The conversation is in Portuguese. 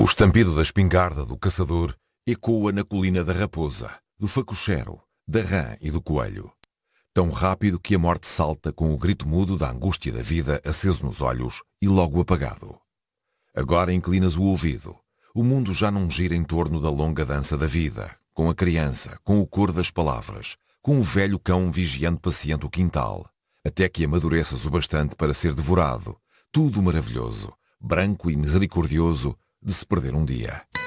estampido da espingarda do caçador ecoa na colina da raposa, do facochero, da rã e do coelho. Tão rápido que a morte salta com o grito mudo da angústia da vida aceso nos olhos e logo apagado. Agora inclinas o ouvido. O mundo já não gira em torno da longa dança da vida, com a criança, com o cor das palavras, com o velho cão vigiando paciente o quintal, até que amadureças o bastante para ser devorado, tudo maravilhoso, branco e misericordioso, de se perder um dia.